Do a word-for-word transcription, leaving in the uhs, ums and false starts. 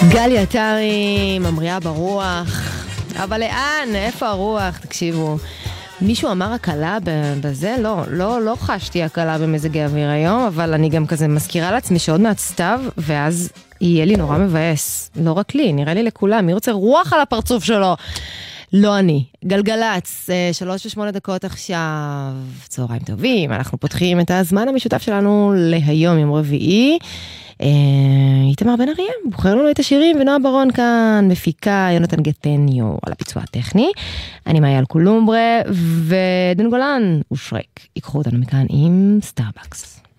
גלי עטרי, ממריאה ברוח. אבל לאן? איפה הרוח? תקשיבו. מישהו אמר הקלה בזה? לא, לא, לא חשתי הקלה במזג האוויר היום, אבל אני גם כזה מזכירה לעצמי שעוד מעט סתיו, ואז יהיה לי נורא מבאס. לא רק לי, נראה לי לכולם. מי רוצה רוח על הפרצוף שלו? לא אני. גלגלץ, שלוש ושמונה דקות עכשיו. צהריים טובים. אנחנו פותחים את הזמן המשותף שלנו להיום, יום רביעי. איתמר בן אריה, בוחר לנו את השירים, ונועה ברון כאן, מפיקה, יונתן גטניו על הביצוע הטכני. אני מאייל קולומברה, ודן גולן ושרק. ייקחו אותנו מכאן עם סטארבקס.